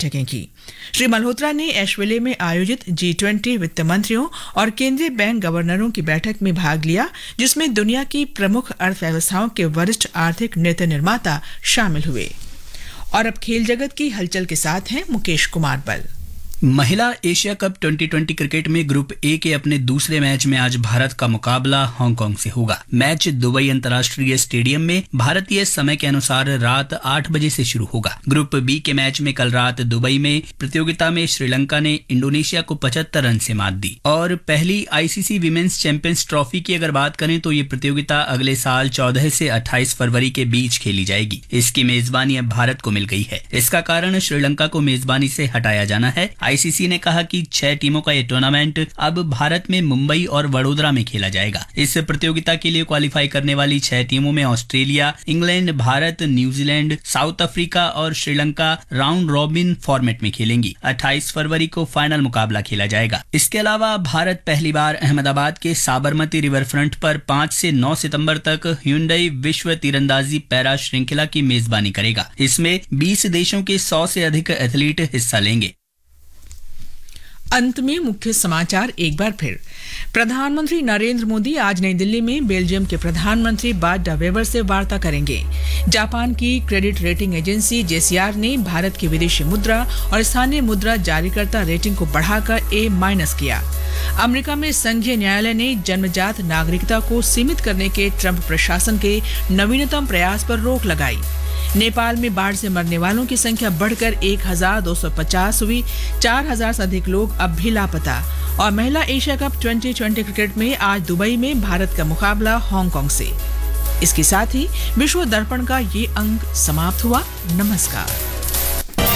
बैठकें की। श्री मल्होत्रा ने एशविले में आयोजित G20 वित्त मंत्रियों और केंद्रीय बैंक गवर्नरों की बैठक में भाग लिया, जिसमें दुनिया की प्रमुख अर्थव्यवस्थाओं के वरिष्ठ आर्थिक नीति निर्माता शामिल हुए। और अब खेल जगत की हलचल के साथ हैं मुकेश कुमार बल। महिला एशिया कप 2020 क्रिकेट में ग्रुप ए के अपने दूसरे मैच में आज भारत का मुकाबला हांगकांग से होगा। मैच दुबई अंतर्राष्ट्रीय स्टेडियम में भारतीय समय के अनुसार रात 8 बजे से शुरू होगा। ग्रुप बी के मैच में कल रात दुबई में प्रतियोगिता में श्रीलंका ने इंडोनेशिया को 75 रन से मात दी। और पहली आईसीसी विमेंस चैंपियंस ट्रॉफी की अगर बात करें तो ये प्रतियोगिता अगले साल 14 से 28 फरवरी के बीच खेली जाएगी। इसकी मेजबानी अब भारत को मिल गई है। इसका कारण श्रीलंका को मेजबानी से हटाया जाना है। आईसीसी ने कहा कि 6 टीमों का ये टूर्नामेंट अब भारत में मुंबई और वडोदरा में खेला जाएगा। इस प्रतियोगिता के लिए क्वालिफाई करने वाली 6 टीमों में Australia, England, Bharat, New Zealand, south Africa और श्रीलंका राउंड रॉबिन फॉर्मेट में खेलेंगी। 28 फरवरी को फाइनल मुकाबला खेला जाएगा। इसके अलावा भारत पहली बार अहमदाबाद के साबरमती रिवर फ्रंट पर 5 से 9 सितंबर तक ह्यूंडई विश्व तीरंदाजी पैरा श्रृंखला की मेजबानी करेगा। इसमें 20 देशों के 100 से अधिक एथलीट हिस्सा लेंगे। अंत में मुख्य समाचार एक बार फिर। प्रधानमंत्री नरेंद्र मोदी आज नई दिल्ली में बेल्जियम के प्रधानमंत्री बार्ट डे वेवर से वार्ता करेंगे। जापान की क्रेडिट रेटिंग एजेंसी JCR ने भारत की विदेशी मुद्रा और स्थानीय मुद्रा जारीकर्ता रेटिंग को बढ़ाकर A- किया। अमेरिका में संघीय न्यायालय ने जन्मजात नागरिकता को सीमित करने के ट्रंप प्रशासन के नवीनतम प्रयास पर रोक लगाई। नेपाल में बाढ़ से मरने वालों की संख्या बढ़कर 1250 हुई। 4000 से अधिक लोग अब भी लापता। और महिला एशिया कप 2020 क्रिकेट में आज दुबई में भारत का मुकाबला हांगकांग से। इसके साथ ही विश्व दर्पण का ये अंक समाप्त हुआ। नमस्कार।